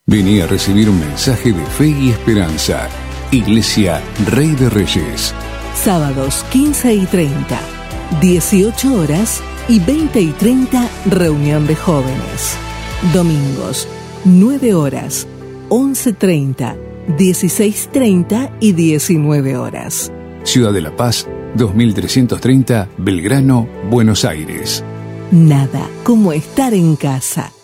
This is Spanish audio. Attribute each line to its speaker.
Speaker 1: Vení a recibir un mensaje de fe y esperanza. Iglesia Rey de Reyes.
Speaker 2: Sábados 15:30, 18 horas y 20:30, reunión de jóvenes. Domingos 9 horas, 11:30, 16:30 y 19 horas.
Speaker 1: Ciudad de La Paz, 2330, Belgrano, Buenos Aires.
Speaker 2: Nada como estar en casa.